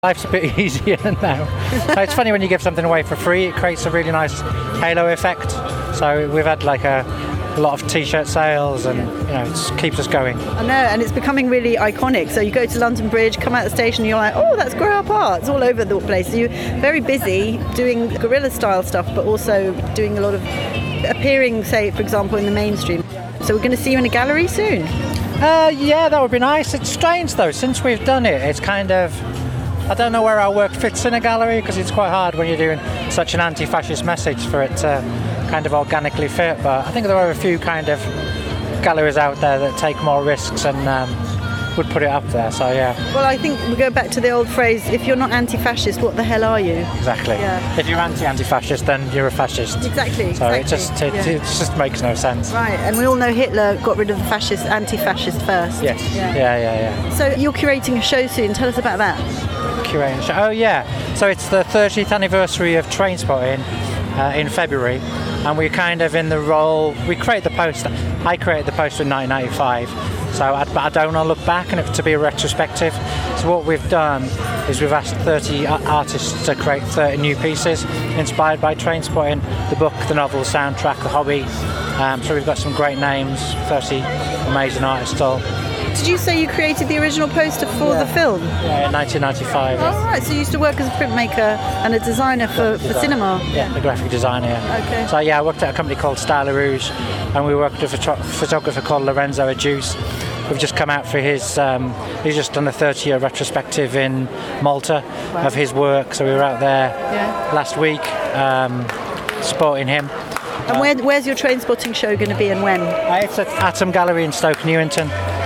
Life's a bit easier now. So it's funny when you give something away for free, it creates a really nice halo effect. So we've had like a lot of t-shirt sales, and it keeps us going. I know, and it's becoming really iconic. So you go to London Bridge, come out the station, you're like, oh, that's Grow Up Art. It's all over the place. So you're very busy doing guerrilla style stuff, but also doing a lot of appearing, say, for example, in the mainstream. So we're going to see you in a gallery soon. Yeah, that would be nice. It's strange though, since we've done it, it's kind of, I don't know where our work fits in a gallery, because it's quite hard when you're doing such an anti-fascist message for it to kind of organically fit. But I think there are a few kind of galleries out there that take more risks and would put it up there. So yeah. Well, I think we go back to the old phrase: if you're not anti-fascist, what the hell are you? Exactly. Yeah. If you're anti-fascist, then you're a fascist. Exactly. So exactly. it just makes no sense. Right, and we all know Hitler got rid of the anti-fascist first. Yes. Yeah. So you're curating a show soon. Tell us about that. Curating show. Oh yeah. So it's the 30th anniversary of Trainspotting in February, and we're kind of in the role. We create the poster. I created the poster in 1995. So I don't want to look back and it to be a retrospective. So what we've done is we've asked 30 artists to create 30 new pieces inspired by Trainspotting, the book, the novel, the soundtrack, the hobby. So we've got some great names, 30 amazing artists all. Did you say you created the original poster for the film? Yeah, in 1995. Oh, right. So you used to work as a printmaker and a designer for cinema? Yeah, the graphic designer, yeah. Okay. So yeah, I worked at a company called Style Rouge, and we worked with a photographer called Lorenzo Adjuce. We've just come out for his, he's just done a 30-year retrospective in Malta of his work, so we were out there last week supporting him. And where's your Trainspotting show going to be and when? It's at Atom Gallery in Stoke Newington.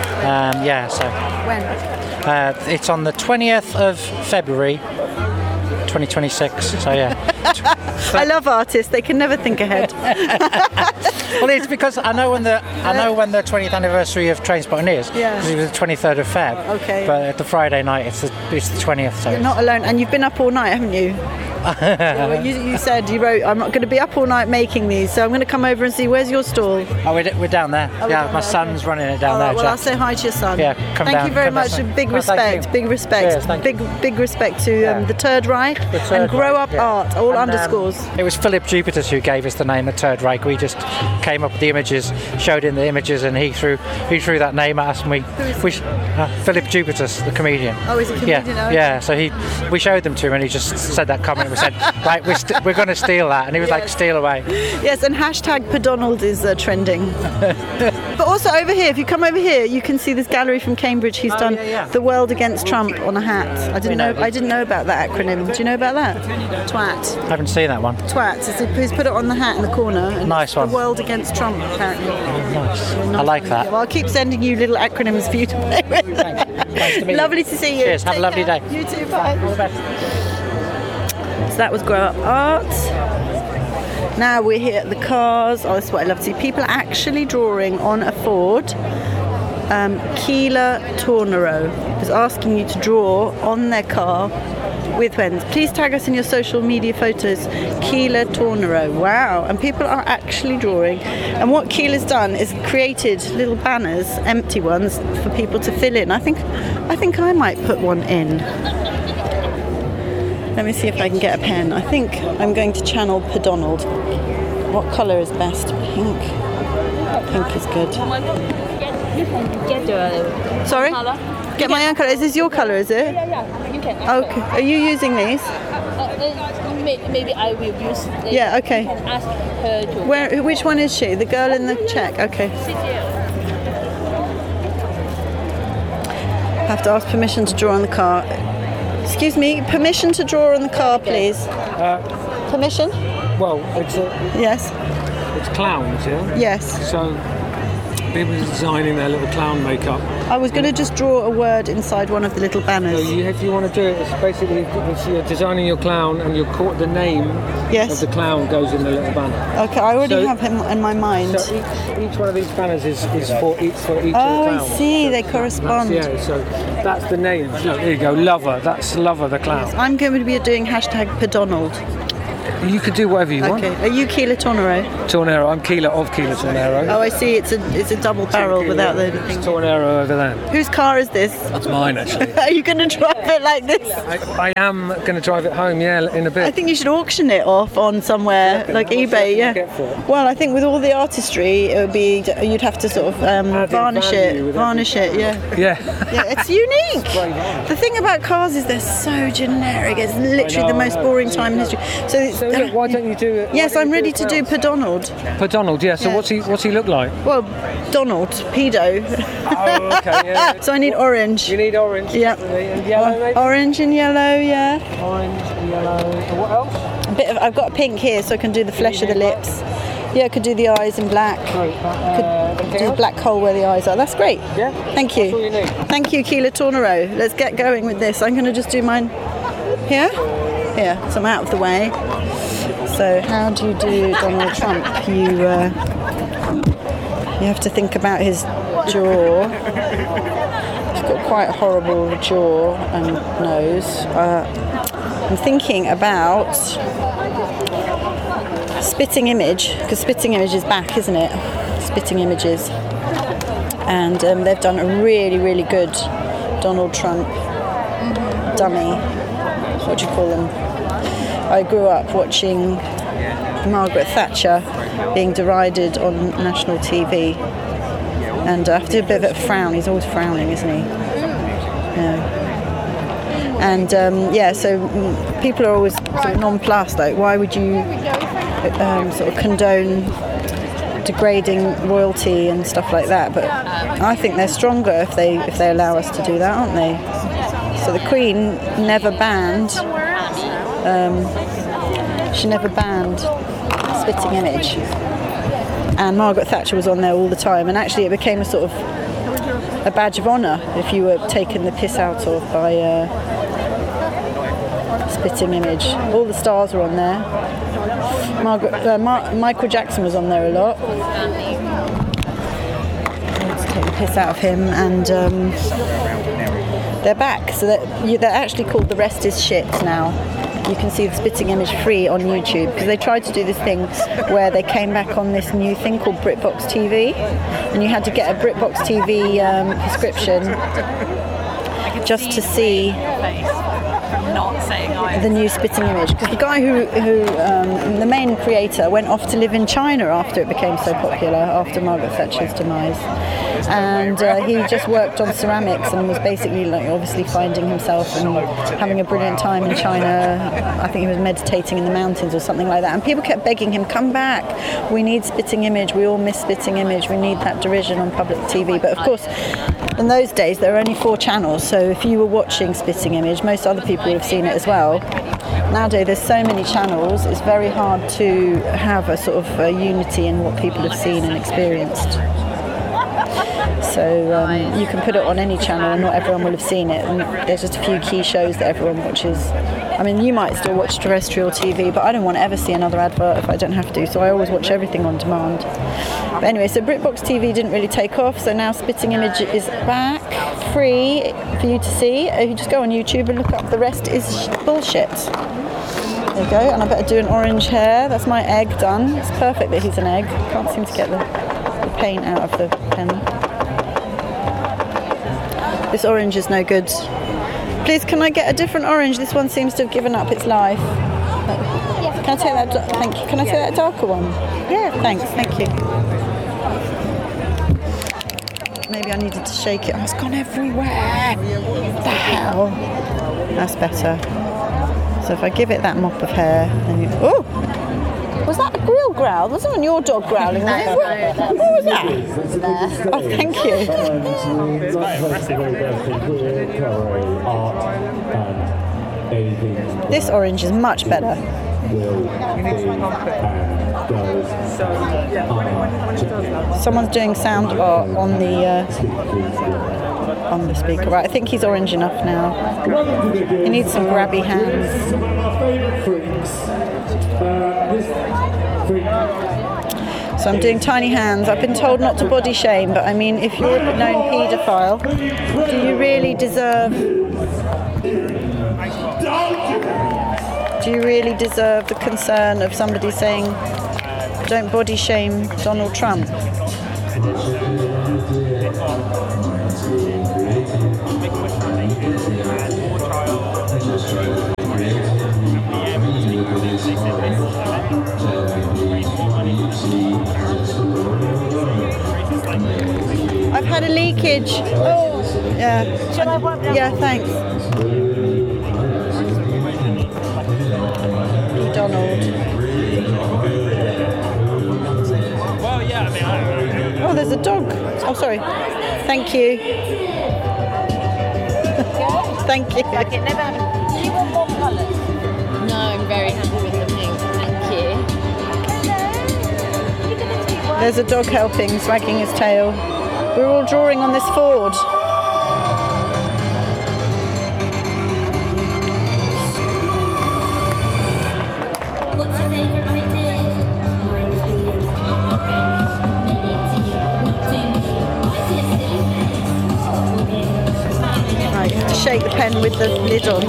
So when? it's on the 20th of February 2026, so yeah. I love artists, they can never think ahead. Well, it's because I know when the 20th anniversary of Trainspotting is, because it was the 23rd of Feb. Okay. But at the Friday night, it's the 20th. So you're not alone, and you've been up all night, haven't you? You said, you wrote, I'm not going to be up all night making these, so I'm going to come over and see. Where's your stall? Oh, we're down there. My son's running it down there. Well, I'll say hi to your son. Yeah, come down. Thank you very much. Big respect. Big respect. Cheers, big respect to the Third Reich and Grow Up Art. All underscores. It was Philip Jupitus who gave us the name, the Third Reich. We just came up with the images, showed him the images, and he threw that name at us. And Philip Jupitus, the comedian. Oh, he's a comedian. Yeah. So we showed them to him, and he just said that comment. We said, right, we're going to steal that, and he was like, steal away. Yes, and hashtag Pedonald is trending. But also over here, if you come over here, you can see this gallery from Cambridge. He's done The World Against Trump on a hat. I didn't know about that acronym. Do you know about that? TWAT. I haven't seen that one. TWAT. He's put it on the hat in the corner. And nice one. The World Against Trump, apparently. Nice. I like that. Well, I'll keep sending you little acronyms for you to play with. Nice to meet you. Lovely to see you. Cheers. Have a lovely day. You too. Bye. All the best. So that was Grow Up Art. Now we're here at the cars. Oh, that's what I love to see. People are actually drawing on a Ford. Keela Tornero is asking you to draw on their car with pens. Please tag us in your social media photos. Keela Tornero. Wow. And people are actually drawing. And what Keela's done is created little banners, empty ones, for people to fill in. I think I might put one in. Let me see if I can get a pen. I think I'm going to channel Pedonald. What colour is best? Pink. Pink is good. You can get the Sorry? color. Get my own colour. Is this your colour, is it? Yeah. You can. Okay. Are you using these? Maybe I will use. Yeah, okay. You can ask her to. Which one is she? The girl in the check. Okay. Sit here. Have to ask permission to draw on the car. Excuse me, permission to draw on the car, please. Permission? Well, Yes. it's clowns, yeah? Yes. So people are designing their little clown makeup. I was going to just draw a word inside one of the little So banners. if you want to do it, it's basically if you're designing your clown and the name Yes. of the clown goes in the little banner. Okay, I already So- have him in my mind. So each one of these banners is for each of the Oh, I clowns. see, they correspond. So that's the name. Look, there you go, Lover. That's Lover the clown. I'm going to be doing hashtag Pedonald. You could do whatever you want. Okay. Are you Keela Tornero? Tornero. I'm Keela of Keela Tornero. Oh, I see. It's a double barrel without the thing. Tornero over there. Whose car is this? That's mine, actually. Are you going to drive it like this? I am going to drive it home, in a bit. I think you should auction it off on somewhere like eBay. Yeah. Well, I think with all the artistry, it would be you'd have to sort of varnish it. Yeah. Yeah. Yeah, it's unique. The thing about cars is they're so generic. It's literally the most boring time in history. So why don't you do it? Yes, I'm ready to do Per Donald. Per Donald, yeah. So Yeah. what's he look like? Well, Donald, pedo. Oh, okay, yeah. So I need orange. You need orange. Yeah. And yellow, maybe? Orange and yellow, yeah. Orange, yellow. And what else? I've got pink here, so I can do the flesh of the lips. Yeah, I could do the eyes in black. Could do the black hole where the eyes are. That's great. Yeah. Thank you. That's all you need. Thank you, Keela Tornero. Let's get going with this. I'm going to just do mine here. Here, so I'm out of the way. So how do you do Donald Trump? You have to think about his jaw. He's got quite a horrible jaw and nose. I'm thinking about Spitting Image, because Spitting Image is back, isn't it? Spitting Images. And they've done a really, really good Donald Trump dummy. What do you call them? I grew up watching Margaret Thatcher being derided on national TV. And I have to do a bit of a frown. He's always frowning, isn't he? Yeah. And so people are always sort of nonplussed. Like, why would you sort of condone degrading royalty and stuff like that? But I think they're stronger if they allow us to do that, aren't they? So the Queen never banned. She never banned Spitting Image, and Margaret Thatcher was on there all the time. And actually, it became a sort of a badge of honour if you were taken the piss out of by Spitting Image. All the stars were on there. Michael Jackson was on there a lot. Let's take the piss out of him, and they're back. So they're actually called The Rest Is Shit now. You can see the Spitting Image free on YouTube, because they tried to do this thing where they came back on this new thing called BritBox TV, and you had to get a BritBox TV prescription just to see the new Spitting Image, because the guy who the main creator went off to live in China after it became so popular, after Margaret Thatcher's demise, and he just worked on ceramics and was basically obviously finding himself and having a brilliant time in China. I think he was meditating in the mountains or something like that, and people kept begging him, come back, we need Spitting Image, we all miss Spitting Image, we need that derision on public TV. But of course, in those days there were only 4 channels, so if you were watching Spitting Image, most other people would have seen it as well. Nowadays there's so many channels, it's very hard to have a sort of unity in what people have seen and experienced. So you can put it on any channel and not everyone will have seen it, and there's just a few key shows that everyone watches. I mean, you might still watch terrestrial TV, but I don't want to ever see another advert if I don't have to, so I always watch everything on demand. But anyway, so BritBox TV didn't really take off, so now Spitting Image is back, free for you to see. You just go on YouTube and look up The Rest Is Bullshit. There you go, and I better do an orange hair. That's my egg done. It's perfect that he's an egg. Can't seem to get the paint out of the pen. This orange is no good. Please, can I get a different orange? This one seems to have given up its life. Can I take that? Thank you. Can I take that darker one? Yeah, thanks. Thank you. Maybe I needed to shake it. Oh, it's gone everywhere. What the hell? That's better. So if I give it that mop of hair, then you... Oh! Was that a grill growl? That wasn't your dog growling, was it? What was that? Oh, thank you. This orange is much better. Someone's doing sound art on the speaker. Right, I think he's orange enough now. He needs some grabby hands. So I'm doing tiny hands. I've been told not to body shame, but I mean, if you're a known paedophile, do you really deserve Do you really deserve the concern of somebody saying, don't body shame Donald Trump? I've had a leakage. Oh, yeah. Shall I wipe down? Yeah, thanks. Donald. Well, yeah, I mean, Oh, there's a dog. Oh, sorry. Thank you. Thank you. Do you want more colours? No, I'm very happy with the pink. Thank you. There's a dog helping, wagging his tail. We're all drawing on this Ford. Right, you have to shake the pen with the lid on.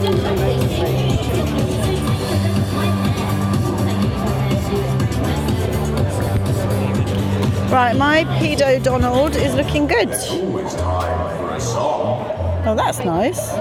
Right, my pedo Donald is looking good. Oh, that's nice.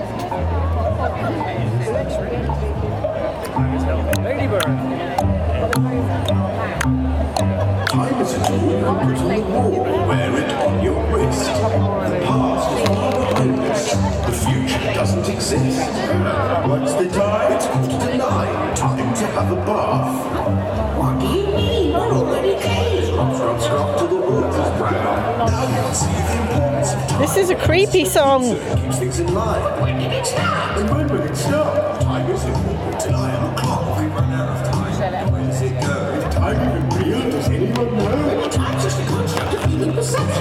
Time is a tool you put on the wall. Wear it on your wrist. The past is far behind us. The future doesn't exist. What's the time? It's 9:45. Time to have a bath. What do you mean? We're already clean. Scrub, scrub till the water's brown. Now you can see the importance of time. This is a creepy song. It keeps things in line. When did it start? And when will it stop? Time is important till I am a clock. We run out of time. Where does it go? Is time even real? Does anyone know? Time's just a construct of human perception.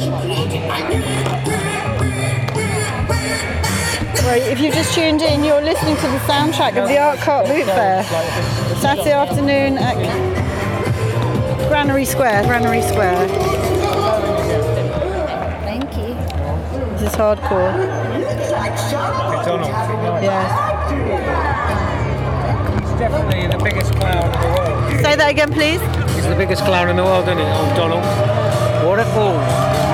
Right, if you've just tuned in, you're listening to the soundtrack of the Art Cart Boot Fair. Saturday afternoon at Granary Square. Thank you. This is hardcore. McDonald. Yeah. He's definitely the biggest clown in the world. Say that again, please. He's the biggest clown in the world, isn't he, old Donald? What a fool.